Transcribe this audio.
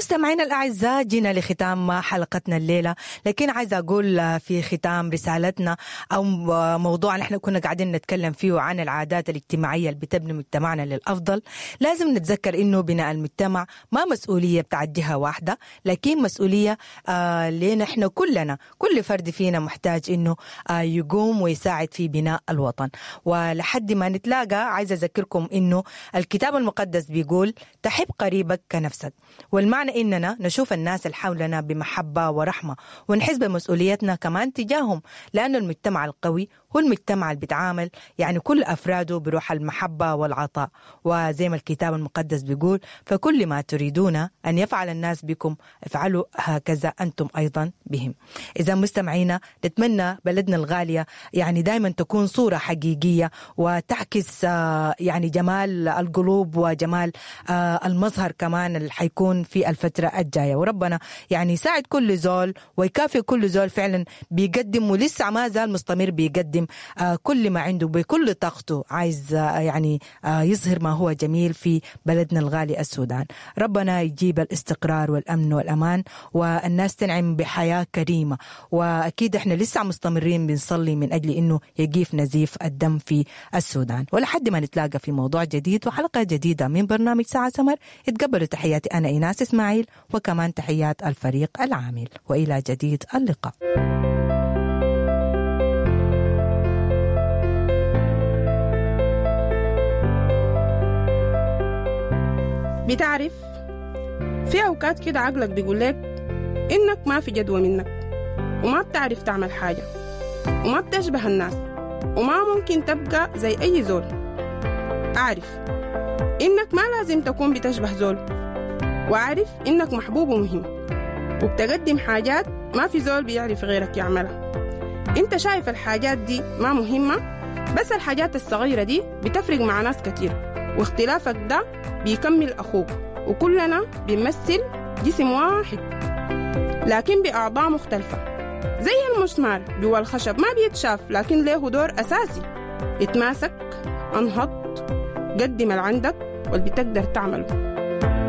مستمعينا الأعزاء، جينا لختام حلقتنا الليلة، لكن عايزة أقول في ختام رسالتنا أو موضوع نحن كنا قاعدين نتكلم فيه عن العادات الاجتماعية اللي بتبني مجتمعنا للأفضل. لازم نتذكر إنه بناء المجتمع ما مسؤولية بتاعت جهة واحدة، لكن مسؤولية لنا إحنا كلنا. كل فرد فينا محتاج إنه يقوم ويساعد في بناء الوطن. ولحد ما نتلاقى عايزة أذكركم إنه الكتاب المقدس بيقول تحب قريبك كنفسك، والمعنى إننا نشوف الناس اللي حولنا بمحبة ورحمة ونحس بمسؤوليتنا كمان تجاههم، لأن المجتمع القوي هو المجتمع اللي بيتعامل يعني كل أفراده بروح المحبة والعطاء. وزي ما الكتاب المقدس بيقول فكل ما تريدون أن يفعل الناس بكم افعلوا هكذا أنتم أيضا بهم. إذا مستمعينا نتمنى بلدنا الغالية يعني دايما تكون صورة حقيقية وتعكس يعني جمال القلوب وجمال المظهر كمان اللي حيكون في الفترة الجاية. وربنا يعني يساعد كل زول ويكافئ كل زول فعلا بيقدم ولسه ما زال مستمر بيقدم كل ما عنده بكل طاقته، عايز يعني يظهر ما هو جميل في بلدنا الغالي السودان. ربنا يجيب الاستقرار والأمن والأمان والناس تنعم بحياة كريمة. وأكيد احنا لسه مستمرين بنصلي من أجل إنه يجيف نزيف الدم في السودان. ولحد ما نتلاقى في موضوع جديد وحلقة جديدة من برنامج ساعة سمر، اتقبلوا تحياتي أنا إيناس إسماعيل وكمان تحيات الفريق العامل، وإلى جديد اللقاء. بتعرف في أوقات كده عقلك بيقول لك إنك ما في جدوى منك وما بتعرف تعمل حاجة وما بتشبه الناس وما ممكن تبقى زي أي زول. أعرف إنك ما لازم تكون بتشبه زول، وأعرف إنك محبوب ومهم وبتقدم حاجات ما في زول بيعرف غيرك يعملها. إنت شايف الحاجات دي ما مهمة، بس الحاجات الصغيرة دي بتفرق مع ناس كتير، واختلافك ده بيكمل أخوك، وكلنا بنمثل جسم واحد لكن بأعضاء مختلفة. زي المسمار جوا الخشب ما بيتشاف لكن له دور أساسي. اتماسك، انهض، قدم اللي عندك واللي بتقدر تعمله.